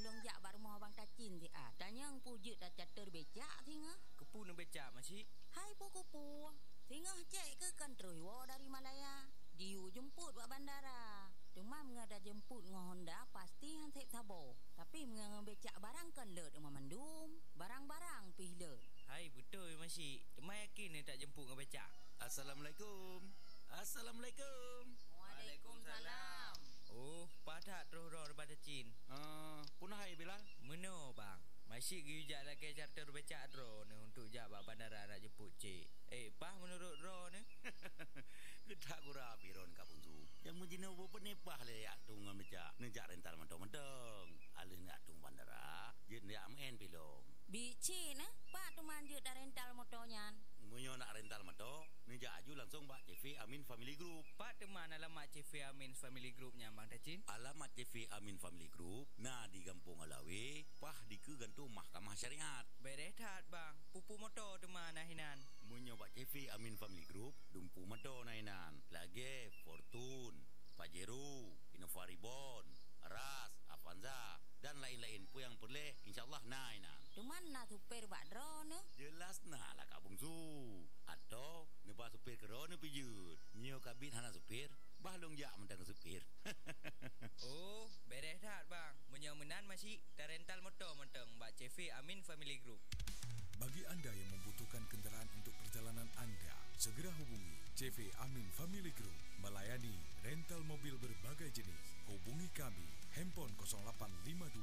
tolong jak bak rumah abang Tacin ti tanya ang pujut dah catur becak tinga. Kepu nak becak masih. Hai puku-pu. Tinga cek ke kantroi wo dari Malaya. Diu jemput buat bandara. Cuma mengada jemput ngah Honda pasti hantik tabo. Tapi becak barang kan let rumah mandum. Barang-barang pih let. Hai betul masih. Cuma yakin ni tak jemput ngah becak. Assalamualaikum. Assalamualaikum. Waalaikumsalam. Oh, padat roh-roh daripada Cin. Punah hai Bilal. Meno bang. Masih gijak lagi charter becak roh ni untuk jak bak bandara nak jemput cik. Pah menurut roh ni. Ketak gura piron kapun tu. Yang mujina bo penepah le yak tung ngam jak rental mentong-mentong. Alih nak tung bandara, je nak main pilong. Bici Pak tu manjut dah rental motornya. Munyo nak rental motor, ni jak aju langsung Pak CV Amin Family Group. Pak teman alamat CV Amin Family Groupnya Bang Tacin. Alamat CV Amin Family Group, nah di Kampung Alawi, pah di ke gantung Mahkamah Syariat. Berehat bang, pupu motor teman nahinan. Munyo Pak CV Amin Family Group, dumpu motor nahinan. Lagi Fortune, Pajero, Innova Reborn, Ras, Avanza dan lain-lain pun yang boleh insyaAllah nahinan. Cuman nak supir bak drone Jelas nak lah Kak Bungsu. Atau nebah supir ke drone pijut. Nyo kabin hana supir, bahlong jak mentang supir. Oh, berehat bang. Menyemenan masih dah rental motor mentang Mbak CV Amin Family Group. Bagi anda yang membutuhkan kenderaan untuk perjalanan anda, segera hubungi CV Amin Family Group, melayani rental mobil berbagai jenis. Hubungi kami, handphone 0852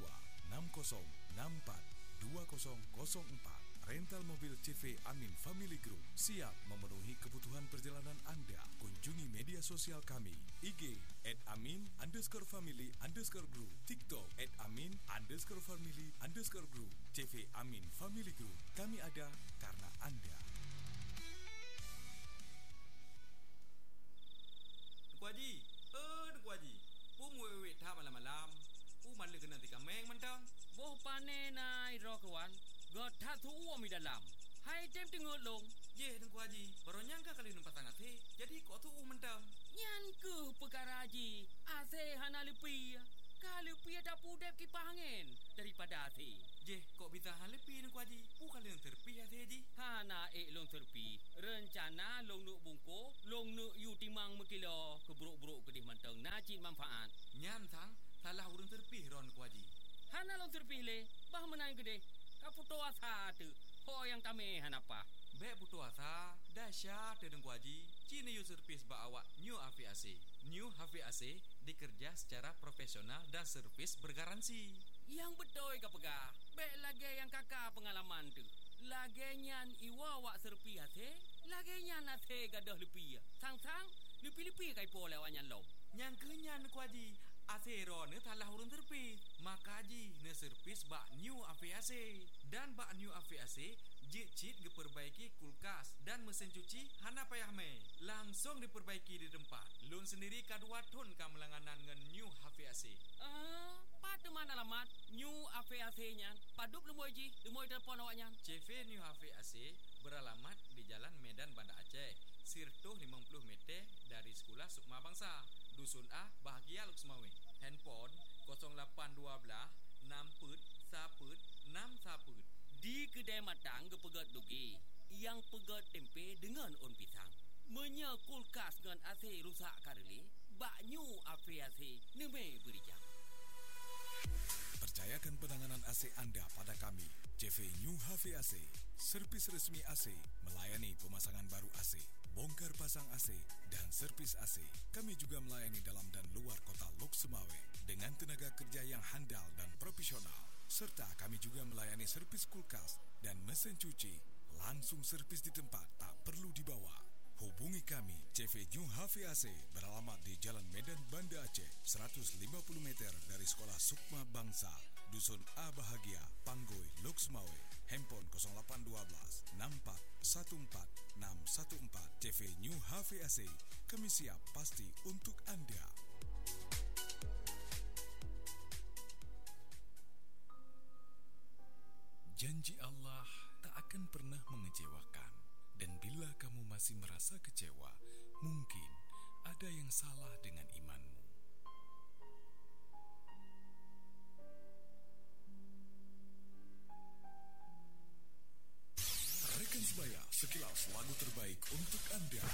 6064 2004. Rental mobil CV Amin Family Group siap memenuhi kebutuhan perjalanan anda. Kunjungi media sosial kami, IG @amin_family_group, TikTok @amin_family_group. CV Amin Family Group, kami ada karena anda. Tuku Haji, Tuku Haji, pu muwe tha malam-malam, pu malu kena tika meng mentang. Boh panen nai roh kawan, got tak tu uam di dalam. Hai tem tengok long. Ye Tuku Haji, baru nyangka kali nampak sangat he, jadi kok tu mentang. Nyan ke perkara haji, ase hana lepi. Kalau pi ada pudep kipas angin daripada ase. Je, kok bisa hal lepi Tuku Haji, pu kali yang terpi ya Haji. Hana long terpi. Rencana long nuk bungko, long nuk yu timang mekilo keburuk-buruk kedih manteng najin manfaat. Nyan tang, salah urun terpi ron Tuku Haji. Hana long terpilih, bah menang gede. Kaputo asa tu, ho yang tame hanapa. Bek putu asa, dahsyat Tuku Haji. Cina yu servis ba awak New AVAC. New AVAC dikerja secara profesional dan servis bergaransi. Yang betul ke pegah. Bek lagi yang kakak pengalaman tu. Lagi nyan iwa wak serpi hati. Lagi nyan hati gadah lepi. Sang-sang, lepi-lepi kai po lewat nyan lom. Yang kenyan Tuku Haji. Asero ne talah urun terpi. Maka Haji ne servis bak New AVAC. Dan bak New AVAC jit-jit diperbaiki kulkas dan mesin cuci hana payah me. Langsung diperbaiki di tempat. Lun sendiri kadua ton kamelanganan dengan New AVAC. Pada mana alamat New AVAC nyan? Padup lemoi Haji, lemoi telefon awak nyan. CV New AVAC beralamat di Jalan Medan Banda Aceh, Sirtuh 50 meter dari Sekolah Sukma Bangsa, Dusun A, Bahagia Luksmawe. Handphone 0812 6 saput 6 saput. Di kedai matang ke pegat dugi, yang pegat tempe dengan on pisang. Menya kulkas dengan AC rusak kareli, bak New AVAC neme berijang. Percayakan penanganan AC anda pada kami, CV New AVAC, servis resmi AC, melayani pemasangan baru AC, bongkar pasang AC dan servis AC. Kami juga melayani dalam dan luar kota Lok Semawe dengan tenaga kerja yang handal dan profesional. Serta kami juga melayani servis kulkas dan mesin cuci, langsung servis di tempat, tak perlu dibawa. Hubungi kami, CV New AVAC beralamat di Jalan Medan Banda Aceh, 150 meter dari Sekolah Sukma Bangsa, Dusun A Bahagia, Panggoi, Lok Semawe. Handphone 0812 64 14 614. CV New AVAC, kami siap pasti untuk anda. Janji Allah tak akan pernah mengecewakan. Dan bila kamu masih merasa kecewa, mungkin ada yang salah dengan imanmu. Persebaya, sekilas lagu terbaik untuk Anda.